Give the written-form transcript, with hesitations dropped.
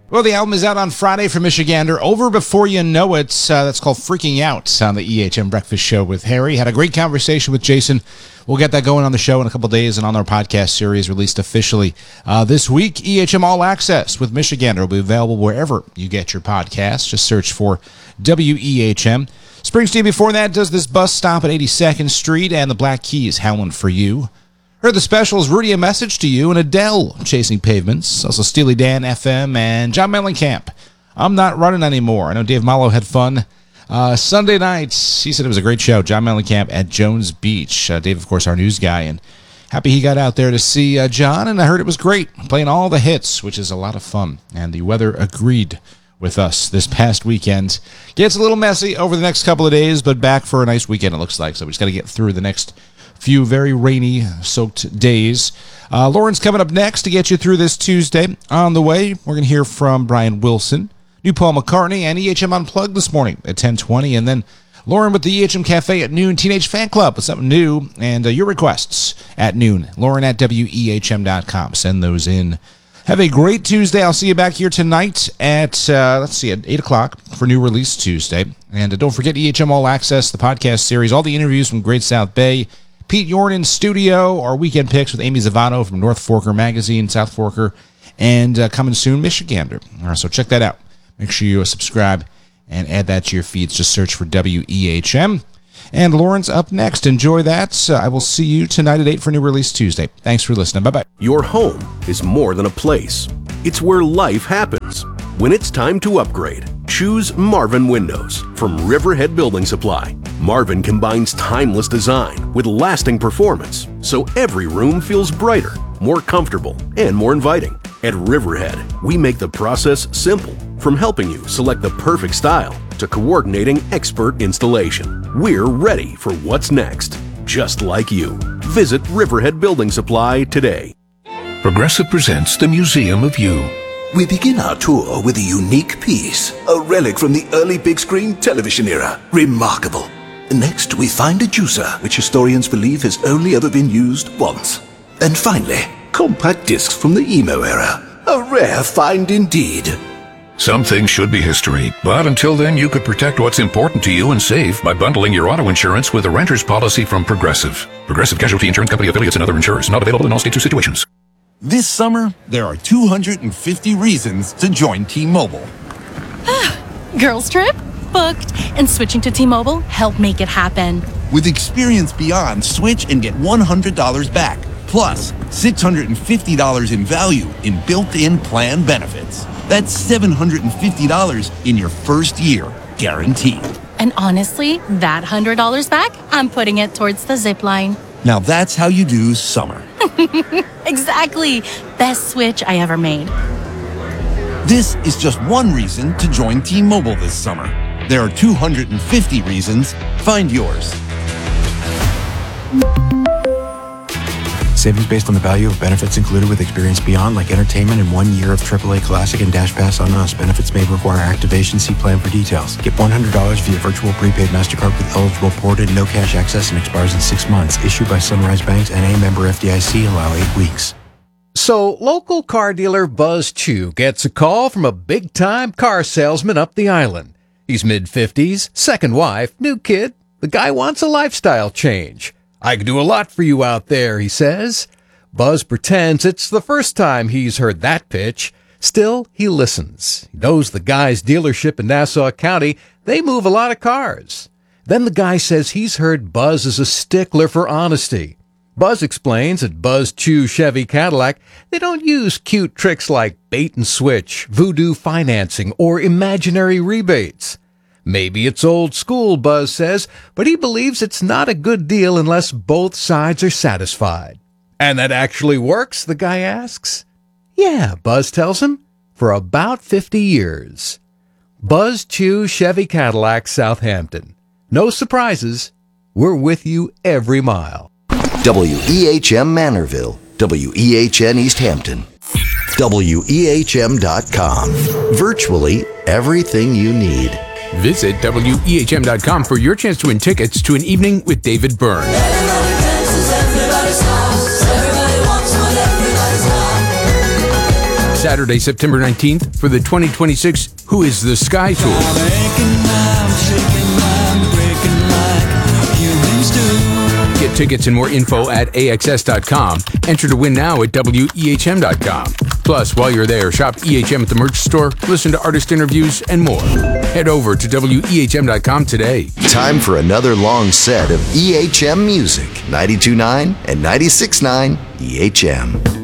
Well, the album is out on Friday for Michigander. Over Before You Know It. That's called Freaking Out on the EHM Breakfast Show with Harry. Had a great conversation with Jason. We'll get that going on the show in a couple days and on our podcast series released officially this week. EHM All Access with Michigander will be available wherever you get your podcasts. Just search for WEHM. Springsteen before that does this bus stop at 82nd Street and the Black Keys Howlin' For You. Heard the specials, Rudy, A Message to You, and Adele, Chasing Pavements. Also Steely Dan, FM, and John Mellencamp, I'm Not Running Anymore. I know Dave Mallow had fun Sunday nights. He said it was a great show. John Mellencamp at Jones Beach. Dave, of course, our news guy, and happy he got out there to see John, and I heard it was great, playing all the hits, which is a lot of fun. And the weather agreed with us this past weekend. Gets a little messy over the next couple of days, but back for a nice weekend, it looks like. So we just got to get through the next few very rainy, soaked days. Lauren's coming up next to get you through this Tuesday. On the way, we're going to hear from Brian Wilson, new Paul McCartney, and EHM Unplugged this morning at 10:20. And then Lauren with the EHM Cafe at noon, Teenage Fan Club with something new, and your requests at noon. Lauren at WEHM.com. Send those in. Have a great Tuesday. I'll see you back here tonight at, at 8 o'clock for New Release Tuesday. And don't forget EHM All Access, the podcast series, all the interviews from Great South Bay. Pete Yorn in studio, our weekend picks with Amy Zavano from North Forker Magazine, South Forker, and coming soon, Michigander. All right, so check that out. Make sure you subscribe and add that to your feeds. Just search for WEHM. And Lauren's up next. Enjoy that. I will see you tonight at 8 for New Release Tuesday. Thanks for listening. Bye-bye. Your home is more than a place. It's where life happens. When it's time to upgrade, choose Marvin Windows from Riverhead Building Supply. Marvin combines timeless design with lasting performance, so every room feels brighter, more comfortable, and more inviting. At Riverhead, we make the process simple, from helping you select the perfect style to coordinating expert installation. We're ready for what's next, just like you. Visit Riverhead Building Supply today. Progressive presents the Museum of You. We begin our tour with a unique piece, a relic from the early big screen television era. Remarkable. Next, we find a juicer, which historians believe has only ever been used once. And finally, compact discs from the emo era. A rare find indeed. Some things should be history, but until then you could protect what's important to you and save by bundling your auto insurance with a renter's policy from Progressive. Progressive Casualty Insurance Company affiliates and other insurers. Not available in all states or situations. This summer, there are 250 reasons to join T-Mobile. Girls trip? Booked. And switching to T-Mobile helped make it happen. With Experience Beyond, switch and get $100 back. Plus, $650 in value in built-in plan benefits. That's $750 in your first year, guaranteed. And honestly, that $100 back, I'm putting it towards the zip line. Now that's how you do summer. Exactly. Best switch I ever made. This is just one reason to join T-Mobile this summer. There are 250 reasons. Find yours. Savings based on the value of benefits included with Experience Beyond, like entertainment and 1 year of AAA Classic and Dash Pass on us. Benefits may require activation. See plan for details. Get $100 via virtual prepaid MasterCard with eligible ported, no cash access, and expires in 6 months. Issued by Sunrise Banks, N.A. member FDIC. Allow 8 weeks. So, local car dealer Buzz Chu gets a call from a big-time car salesman up the island. He's mid-50s, second wife, new kid. The guy wants a lifestyle change. I can do a lot for you out there, he says. Buzz pretends it's the first time he's heard that pitch. Still, he listens. He knows the guy's dealership in Nassau County. They move a lot of cars. Then the guy says he's heard Buzz is a stickler for honesty. Buzz explains at Buzz Chu Chevy Cadillac, they don't use cute tricks like bait and switch, voodoo financing, or imaginary rebates. Maybe it's old school, Buzz says, but he believes it's not a good deal unless both sides are satisfied. And that actually works, the guy asks. Yeah, Buzz tells him, for about 50 years. Buzz Chu Chevy Cadillac, Southampton. No surprises. We're with you every mile. WEHM Manorville, WEHN East Hampton, WEHM.com. Virtually everything you need. Visit WEHM.com for your chance to win tickets to an evening with David Byrne. Saturday, September 19th for the 2026 Who is the Sky Tour. Get tickets and more info at AXS.com. Enter to win now at WEHM.com. Plus, while you're there, shop EHM at the merch store, listen to artist interviews, and more. Head over to WEHM.com today. Time for another long set of EHM music. 92.9 and 96.9 EHM.